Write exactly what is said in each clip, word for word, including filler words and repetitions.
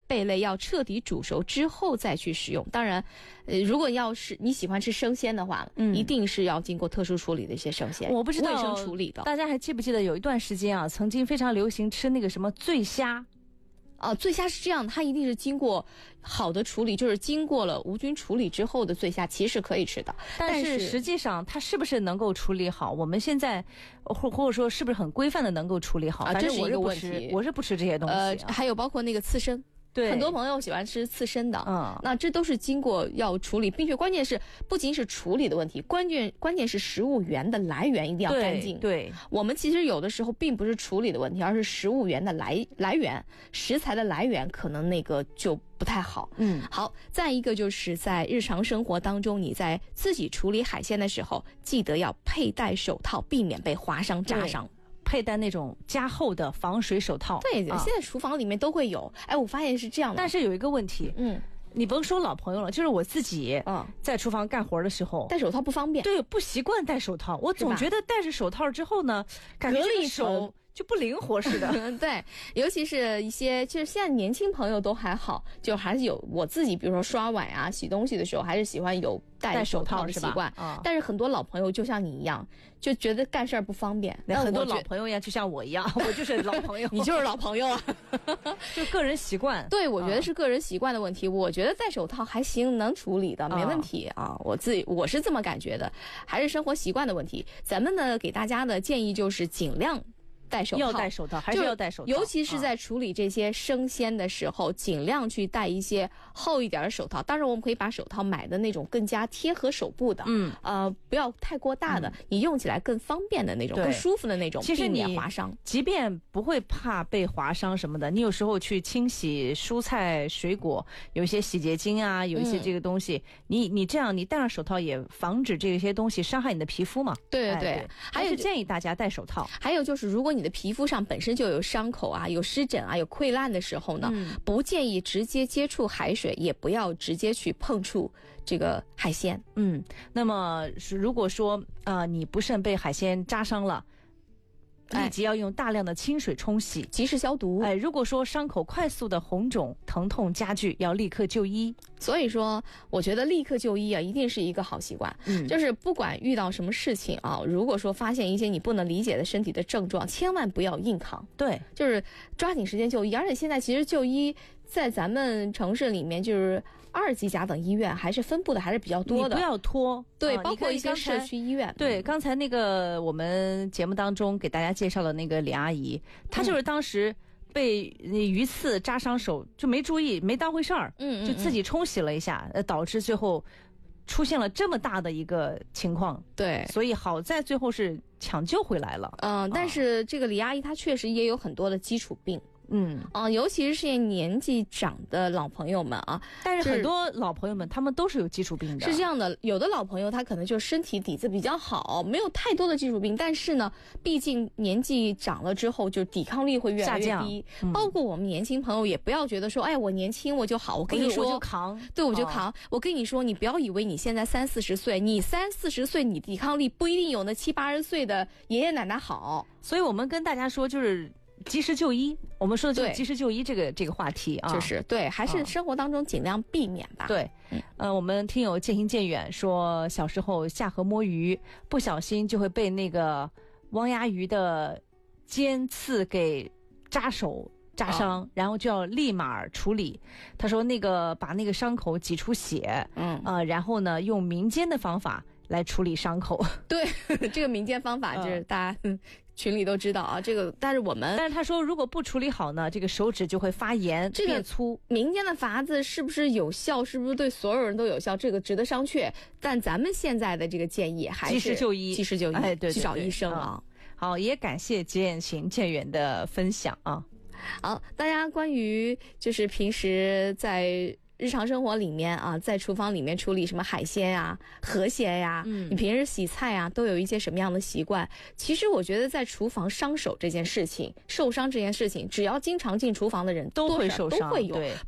贝类要彻底煮熟之后再去食用。当然，呃，如果要是你喜欢吃生鲜的话，嗯，一定是要经过特殊处理的一些生鲜， 我不知道卫生处理的。 大家还记不记得有一段时间啊，曾经非常流行吃那个什么醉虾？ 啊，醉虾是这样，它一定是经过好的处理，就是经过了无菌处理之后的醉虾，其实可以吃的。 但是实际上它是不是能够处理好？我们现在或或者说是不是很规范的能够处理好？ 啊，这是一个问题。 我是不吃这些东西、啊。 呃，还有包括那个刺身。 对， 很多朋友喜欢吃刺身的， 嗯， 那这都是经过要处理，并且关键是不仅是处理的问题，关键关键是食物源的来源一定要干净。 对， 我们其实有的时候并不是处理的问题，而是食物源的来来源，食材的来源可能那个就不太好。 嗯， 好，再一个就是在日常生活当中，你在自己处理海鲜的时候，记得要佩戴手套，避免被划伤扎伤。 佩戴那种加厚的防水手套。 对，啊、现在厨房里面都会有。哎，我发现是这样的。 但是有一个问题， 嗯， 你甭说老朋友了，就是我自己，嗯，在厨房干活的时候， 戴手套不方便。 对，不习惯戴手套，我总觉得戴着手套之后呢，感觉这个手就不灵活似的。 对，尤其是一些，就是现在年轻朋友都还好，就还是有我自己，比如说刷碗啊、洗东西的时候，还是喜欢有戴手套的习惯。 嗯、 但是很多老朋友就像你一样，就觉得干事儿不方便。 很多老朋友呀，就像我一样，我就是老朋友， 你就是老朋友啊， 就个人习惯。 对，我觉得是个人习惯的问题。嗯、我觉得戴手套还行，能处理的，没问题啊。我自己我是这么感觉的，还是生活习惯的问题。咱们呢，给大家的建议就是尽量戴手套， 要戴手套，还是要戴手套， 尤其是在处理这些生鲜的时候，啊、尽量去戴一些厚一点的手套。当然，我们可以把手套买的那种更加贴合手部的， 嗯， 呃，不要太过大的，嗯、你用起来更方便的那种，更舒服的那种， 其实避免划伤。 即便不会怕被划伤什么的，你有时候去清洗蔬菜水果，有一些洗洁精啊，有一些这个东西，嗯、你你这样你戴上手套也防止这些东西伤害你的皮肤嘛。 对对对， 哎、对还是建议大家戴手套。 还有就是，如果你你的皮肤上本身就有伤口啊，有湿疹啊，有溃烂的时候呢，嗯、不建议直接接触海水，也不要直接去碰触这个海鲜。 嗯，那么如果说呃你不慎被海鲜扎伤了，立即要用大量的清水冲洗， 及时消毒。 哎，如果说伤口快速的红肿、疼痛加剧，要立刻就医。 所以说，我觉得立刻就医啊，一定是一个好习惯。嗯，就是不管遇到什么事情啊，如果说发现一些你不能理解的身体的症状，千万不要硬扛。 对， 就是抓紧时间就医。而且现在其实就医在咱们城市里面，就是二级甲等医院还是分布的还是比较多的。 你不要拖。 对， 啊、 包括一些社区医院。 对，刚才那个我们节目当中给大家介绍的那个李阿姨，她就是当时被鱼刺扎伤手，就没注意，没当回事儿， 嗯， 就自己冲洗了一下，呃，导致最后出现了这么大的一个情况。 对， 所以好在最后是抢救回来了。 嗯、呃，但是这个李阿姨她确实也有很多的基础病。 嗯啊、呃，尤其是些年纪长的老朋友们啊， 但是很多老朋友们他们都是有基础病的。 是这样的，有的老朋友他可能就身体底子比较好，没有太多的基础病，但是呢，毕竟年纪长了之后，就抵抗力会越来越低。嗯、包括我们年轻朋友也不要觉得说，哎，我年轻我就好，我跟你说， 我就扛， 对，我就扛。哦、我跟你说，你不要以为你现在三四十岁，你三四十岁，你抵抗力不一定有那七八十岁的爷爷奶奶好。 所以我们跟大家说，就是及时就医，我们说的就是及时就医这个这个话题啊， 就是对，还是生活当中尽量避免吧。 啊、对，嗯、呃，我们听友渐行渐远说，小时候下河摸鱼，不小心就会被那个汪鸭鱼的尖刺给扎手扎伤，哦、然后就要立马处理。他说那个把那个伤口挤出血，嗯啊、呃，然后呢用民间的方法来处理伤口。 对，这个民间方法就是大家。嗯群里都知道啊，这个，但是我们， 但是他说，如果不处理好呢，这个手指就会发炎， 这个变粗。 民间的法子是不是有效？是不是对所有人都有效？这个值得商榷。但咱们现在的这个建议还是及时就医， 及时就医， 哎，对对对， 去找医生啊。 嗯、好，也感谢渐行渐远的分享啊。 好，大家关于就是平时在日常生活里面啊，在厨房里面处理什么海鲜呀、河鲜呀，嗯，你平时洗菜啊，都有一些什么样的习惯？其实我觉得在厨房伤手这件事情，受伤这件事情，只要经常进厨房的人都会受伤， 都会有，包括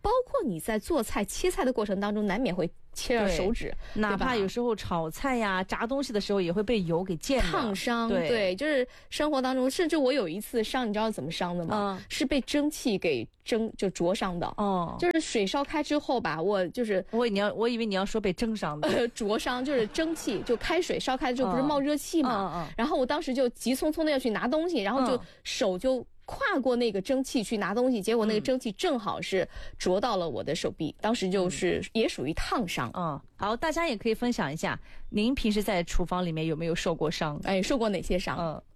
你在做菜切菜的过程当中，难免会切到手指， 哪怕有时候炒菜呀、炸东西的时候，也会被油给溅烫伤。 对， 对，就是生活当中，甚至我有一次伤，你知道怎么伤的吗？嗯、是被蒸汽给蒸就灼伤的。哦，就是水烧开之后吧，我就是我你要我以为你要说被蒸伤的， 呃，灼伤就是蒸汽，就开水烧开之后不是冒热气嘛？嗯嗯。然后我当时就急匆匆的要去拿东西，然后就手就跨过那个蒸汽去拿东西，结果那个蒸汽正好是灼到了我的手臂，当时就是也属于烫伤。 嗯，好，大家也可以分享一下，您平时在厨房里面有没有受过伤？ 哎，受过哪些伤？ 嗯。